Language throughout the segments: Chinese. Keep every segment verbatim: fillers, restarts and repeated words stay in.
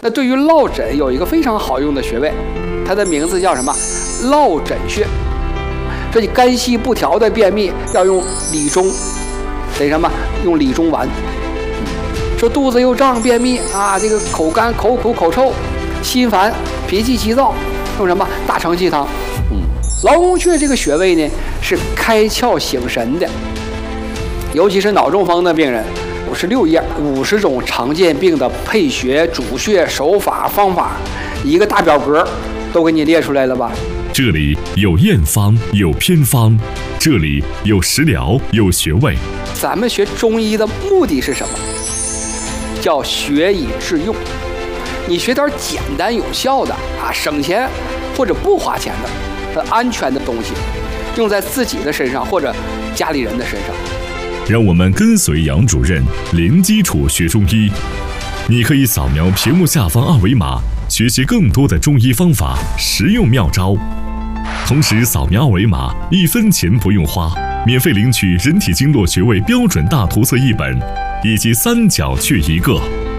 那对于落枕有一个非常好用的穴位，它的名字叫什么？落枕穴。说你肝气不调的便秘要用理中，得什么？用理中丸。说肚子又胀便秘啊，这个口干口苦口臭，心烦脾气急躁，用什么？大承气汤。嗯，劳宫穴这个穴位呢是开窍醒神的，尤其是脑中风的病人。五十六页，五十种常见病的配穴、主穴、手法、方法，一个大表格都给你列出来了吧？ 这里有验方，有偏方，这里有食疗，有穴位。 咱们学中医的目的是什么？叫学以致用。你学点简单有效的啊，省钱或者不花钱的、安全的东西，用在自己的身上或者家里人的身上。 让我们跟随杨主任零基础学中医。你可以扫描屏幕下方二维码，学习更多的中医方法、实用妙招。同时扫描二维码，一分钱不用花，免费领取人体经络穴位标准大图册一本，以及三角穴一个。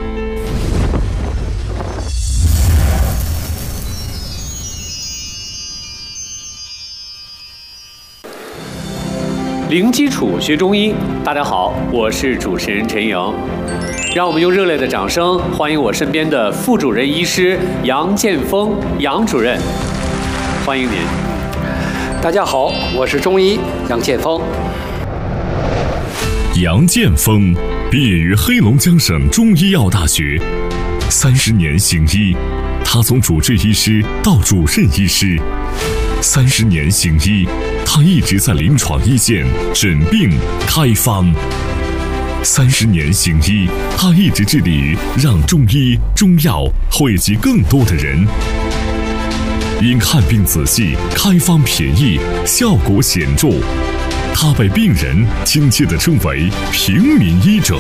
零基础学中医，大家好，我是主持人陈莹。让我们用热烈的掌声欢迎我身边的副主任医师杨建峰杨主任，欢迎您。 大家好，我是中医杨建峰。 杨建峰毕业于黑龙江省中医药大学，三十年行医，他从主治医师到主任医师，三十年行医，他一直在临床一线诊病开方。三十年行医，他一直致力于让中医中药惠及更多的人。因看病仔细、开方便宜、效果显著，他被病人亲切地称为平民医者。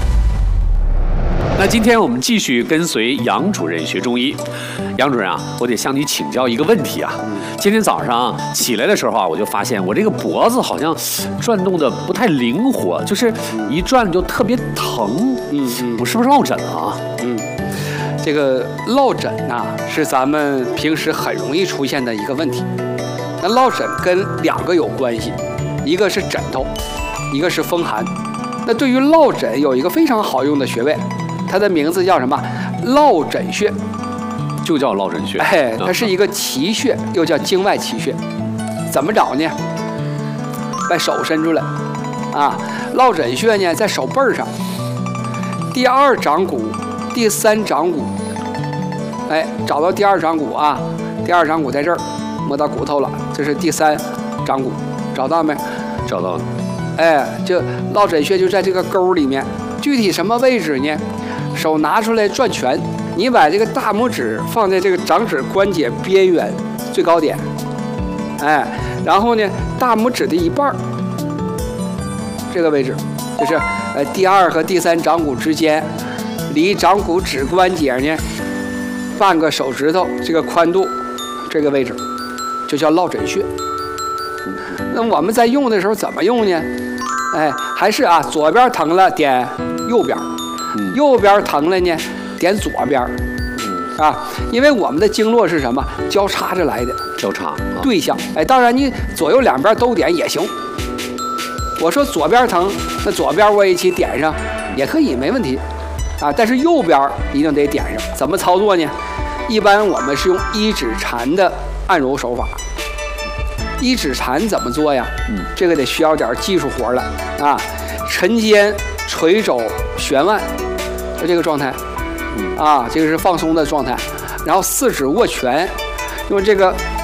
那今天我们继续跟随杨主任学中医。杨主任啊，我得向你请教一个问题啊。今天早上起来的时候啊，我就发现我这个脖子好像转动的不太灵活，就是一转就特别疼。嗯嗯，我是不是落枕啊？ 嗯，这个落枕呐、啊，是咱们平时很容易出现的一个问题。那落枕跟两个有关系，一个是枕头，一个是风寒。那对于落枕有一个非常好用的穴位，它的名字叫什么？落枕穴。 就叫落枕穴。 哎，它是一个奇穴，又叫经外奇穴。怎么找呢？把手伸出来，啊，落枕穴呢在手背上，第二掌骨、第三掌骨。哎，找到第二掌骨啊，第二掌骨在这儿，摸到骨头了，这是第三掌骨，找到没？ 找到了。 哎，就落枕穴就在这个沟里面，具体什么位置呢？手拿出来转拳。你把这个大拇指放在这个掌指关节边缘最高点，哎，然后呢，大拇指的一半这个位置，就是呃第二和第三掌骨之间，离掌骨指关节呢半个手指头这个宽度，这个位置就叫落枕穴。那我们在用的时候怎么用呢？哎，还是啊，左边疼了点右边，右边疼了呢。点左边，啊，因为我们的经络是什么？交叉着来的， 交叉、啊、 对象。哎，当然你左右两边都点也行。我说左边疼，那左边我一起点上也可以，没问题，啊，但是右边一定得点上。怎么操作呢？一般我们是用一指禅的按揉手法。一指禅怎么做呀？嗯，这个得需要点技术活了啊。沉肩垂肘旋腕，就这个状态。啊，这个是放松的状态，然后四指握拳，用这个